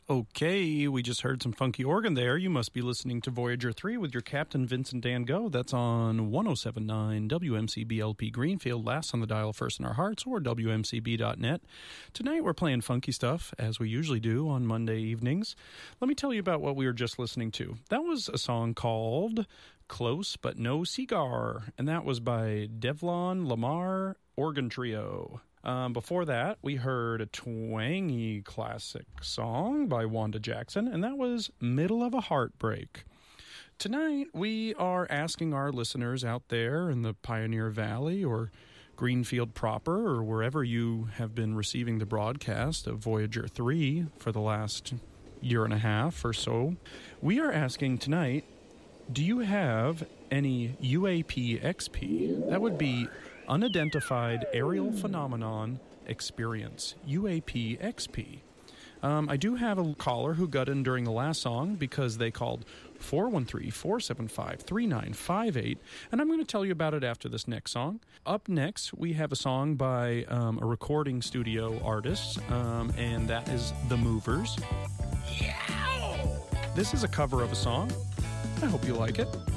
Okay, we just heard some funky organ there. You must be listening to Voyager 3 with your captain, Vincent Dan Go. That's on 107.9 WMCB-LP Greenfield, last on the dial, first in our hearts, or WMCB.net. Tonight we're playing funky stuff, as we usually do on Monday evenings. Let me tell you about what we were just listening to. That was a song called Close But No Cigar, and that was by Devlon Lamar Organ Trio. Before that, we heard a twangy classic song by Wanda Jackson, and that was Middle of a Heartbreak. Tonight, we are asking our listeners out there in the Pioneer Valley or Greenfield proper, or wherever you have been receiving the broadcast of Voyager 3 for the last year and a half or so. We are asking tonight, do you have any UAP-XP? That would be Unidentified Aerial Phenomenon Experience, UAP-XP. I do have a caller who got in during the last song because they called 413-475-3958, and I'm going to tell you about it after this next song. Up next, we have a song by a recording studio artist, and that is The Movers. Yeah! This is a cover of a song. I hope you like it.